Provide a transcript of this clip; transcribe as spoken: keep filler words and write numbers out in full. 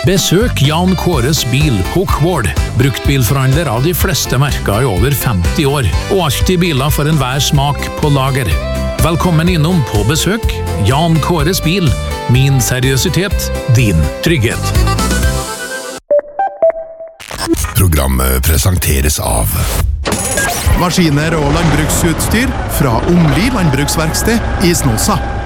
Besøk Jan Kåres bil på Kvål. Bruktbilforhandler av de fleste merker i over femti år, og alltid biler for enhver smak på lager. Velkommen innom på besøk. Jan Kåres bil. Min seriøsitet, din trygghet. Programmet presenteres av maskiner og landbruksutstyr fra Omli landbruksverksted i Snåsa.